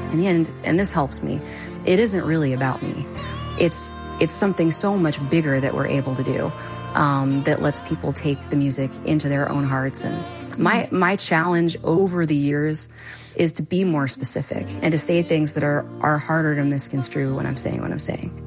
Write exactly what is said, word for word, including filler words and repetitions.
In the end, and this helps me, it isn't really about me. It's it's something so much bigger that we're able to do, um, that lets people take the music into their own hearts. And my my challenge over the years is to be more specific and to say things that are, are harder to misconstrue when I'm saying what I'm saying.